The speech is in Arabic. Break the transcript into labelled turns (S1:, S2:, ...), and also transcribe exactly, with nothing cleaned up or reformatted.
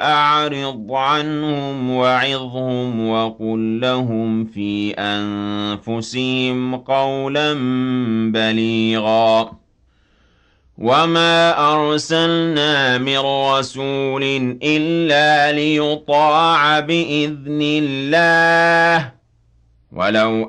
S1: فأعرض عنهم وعظهم وقل لهم في أنفسهم قولا بليغا وما أرسلنا من رسول إلا ليطاع بإذن الله ولو